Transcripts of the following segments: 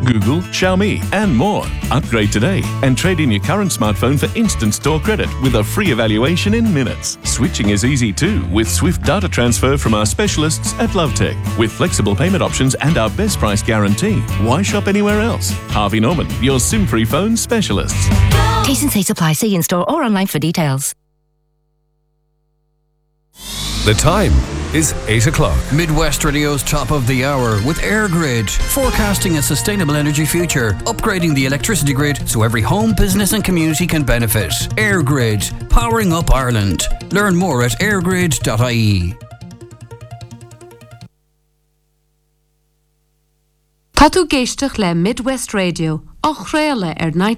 Google, Xiaomi and more. Upgrade today and trade in your current smartphone for instant store credit with a free evaluation in minutes. Switching is easy too with swift data transfer from our specialists at Lovetech. With flexible payment options and our best price guarantee, why shop anywhere else? Harvey Norman, your SIM-free phone specialists. T's and C's apply. See in store or online for details. The time is 8 o'clock. Midwest Radio's top of the hour with AirGrid, forecasting a sustainable energy future, upgrading the electricity grid so every home, business and community can benefit. AirGrid, powering up Ireland. Learn more at airgrid.ie. Tá tú géisteach le Midwest Radio, Ochréile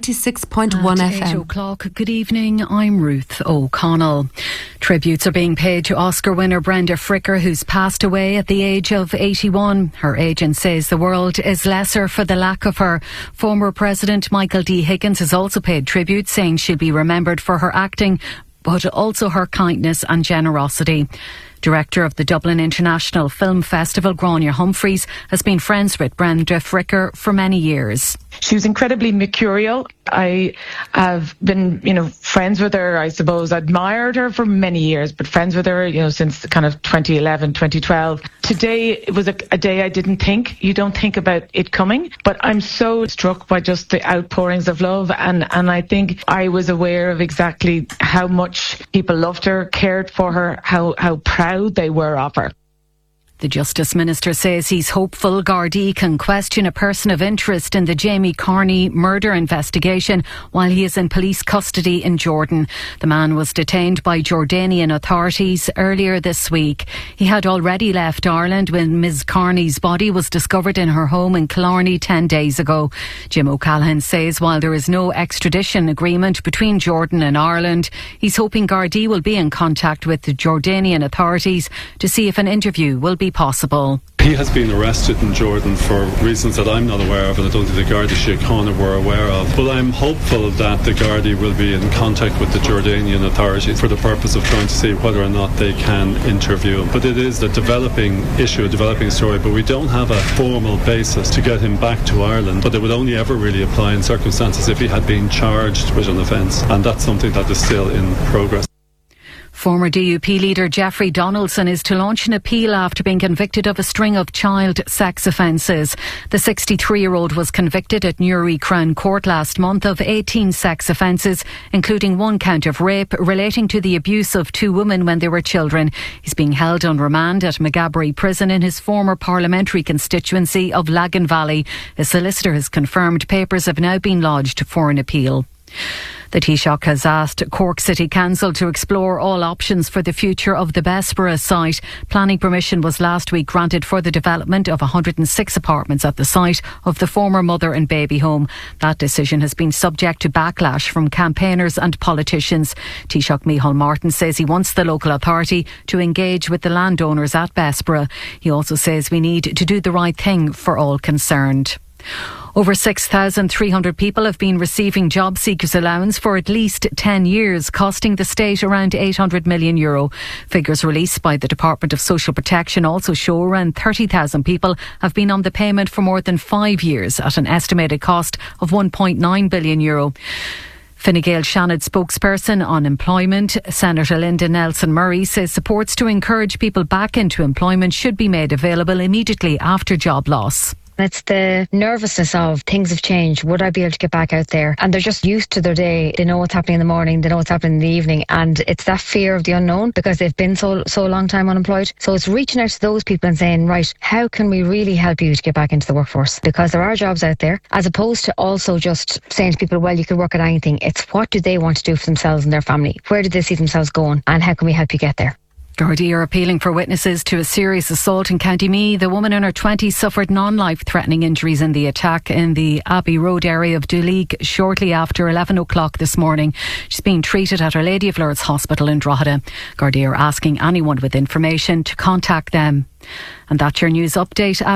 96.1 At FM. 8 o'clock, good evening, I'm Ruth O'Connell. Tributes are being paid to Oscar winner Brenda Fricker, who's passed away at the age of 81. Her agent says the world is lesser for the lack of her. Former President Michael D. Higgins has also paid tribute, saying she'll be remembered for her acting, but also her kindness and generosity. Director of the Dublin International Film Festival, Grania Humphreys, has been friends with Brenda Fricker for many years. She was incredibly mercurial. I have been, friends with her, I suppose, admired her for many years, but friends with her, since kind of 2011, 2012. Today, it was a day I didn't think. You don't think about it coming, but I'm so struck by just the outpourings of love, and I think I was aware of exactly how much people loved her, cared for her, how proud they were of her. The Justice Minister says he's hopeful Gardaí can question a person of interest in the Jamie Carney murder investigation while he is in police custody in Jordan. The man was detained by Jordanian authorities earlier this week. He had already left Ireland when Ms Carney's body was discovered in her home in Killarney 10 days ago. Jim O'Callaghan says while there is no extradition agreement between Jordan and Ireland, he's hoping Gardaí will be in contact with the Jordanian authorities to see if an interview will be possible. He has been arrested in Jordan for reasons that I'm not aware of, and I don't think the Garda Síochána were aware of. But I'm hopeful that the Garda will be in contact with the Jordanian authorities for the purpose of trying to see whether or not they can interview him. But it is a developing issue, a developing story, but we don't have a formal basis to get him back to Ireland. But it would only ever really apply in circumstances if he had been charged with an offence, and that's something that is still in progress. Former DUP leader Jeffrey Donaldson is to launch an appeal after being convicted of a string of child sex offences. The 63-year-old was convicted at Newry Crown Court last month of 18 sex offences, including one count of rape relating to the abuse of two women when they were children. He's being held on remand at Maghaberry Prison in his former parliamentary constituency of Lagan Valley. A solicitor has confirmed papers have now been lodged for an appeal. The Taoiseach has asked Cork City Council to explore all options for the future of the Bessborough site. Planning permission was last week granted for the development of 106 apartments at the site of the former mother and baby home. That decision has been subject to backlash from campaigners and politicians. Taoiseach Micheál Martin says he wants the local authority to engage with the landowners at Bessborough. He also says we need to do the right thing for all concerned. Over 6,300 people have been receiving job seekers allowance for at least 10 years, costing the state around €800 million. Figures released by the Department of Social Protection also show around 30,000 people have been on the payment for more than 5 years at an estimated cost of €1.9 billion. Fine Gael Seanad spokesperson on employment, Senator Linda Nelson-Murray, says supports to encourage people back into employment should be made available immediately after job loss. It's the nervousness of things have changed. Would I be able to get back out there? And they're just used to their day. They know what's happening in the morning. They know what's happening in the evening. And it's that fear of the unknown because they've been so long time unemployed. So it's reaching out to those people and saying, right, how can we really help you to get back into the workforce? Because there are jobs out there, as opposed to also just saying to people, well, you can work at anything. It's what do they want to do for themselves and their family? Where do they see themselves going? And how can we help you get there? Gardaí are appealing for witnesses to a serious assault in County Meath. The woman in her 20s suffered non-life-threatening injuries in the attack in the Abbey Road area of Duleek shortly after 11 o'clock this morning. She's being treated at Our Lady of Lourdes Hospital in Drogheda. Gardaí are asking anyone with information to contact them. And that's your news update at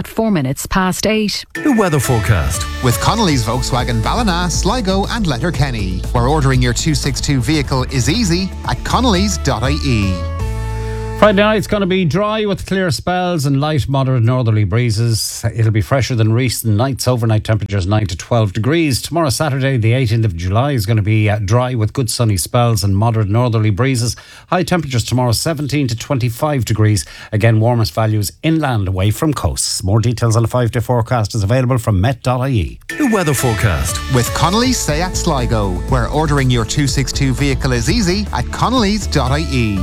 8:04. The weather forecast with Connolly's Volkswagen Ballina, Sligo and Letterkenny, where ordering your 262 vehicle is easy at connolly's.ie. Friday night's going to be dry with clear spells and light moderate northerly breezes. It'll be fresher than recent nights. Overnight temperatures 9 to 12 degrees. Tomorrow, Saturday, the 18th of July, is going to be dry with good sunny spells and moderate northerly breezes. High temperatures tomorrow 17 to 25 degrees. Again, warmest values inland away from coasts. More details on the 5-day forecast is available from Met.ie. The weather forecast with Connolly's Seat Sligo, where ordering your 262 vehicle is easy at connolly's.ie.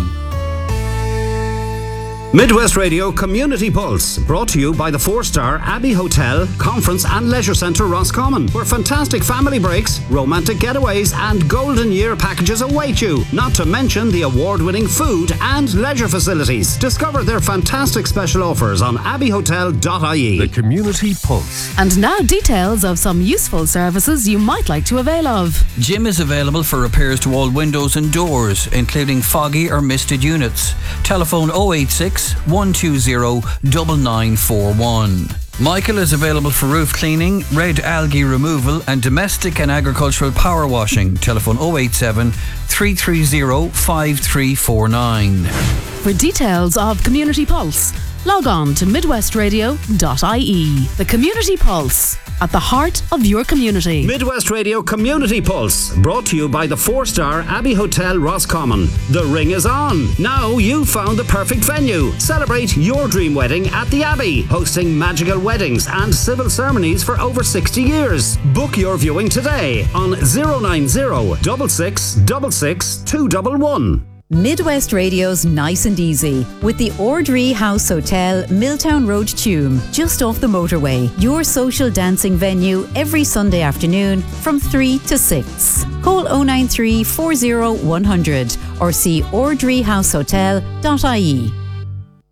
Midwest Radio Community Pulse, brought to you by the 4-star Abbey Hotel, Conference and Leisure Centre Roscommon, where fantastic family breaks, romantic getaways and golden year packages await you, not to mention the award-winning food and leisure facilities. Discover their fantastic special offers on abbeyhotel.ie. The Community Pulse. And now details of some useful services you might like to avail of. Jim is available for repairs to all windows and doors, including foggy or misted units. Telephone 086 120 9941. Michael is available for roof cleaning, red algae removal and domestic and agricultural power washing. Telephone 087 330 5349. For details of Community Pulse, log on to midwestradio.ie. The Community Pulse, at the heart of your community. Midwest Radio Community Pulse, brought to you by the 4-star Abbey Hotel Roscommon. The ring is on. Now you've found the perfect venue. Celebrate your dream wedding at the Abbey, hosting magical weddings and civil ceremonies for over 60 years. Book your viewing today on 090 6666 211. Midwest Radio's Nice and Easy with the Ordree House Hotel, Milltown Road, Tuam, just off the motorway. Your social dancing venue every Sunday afternoon from 3 to 6. Call 093 40 100 or see ordreehousehotel.ie.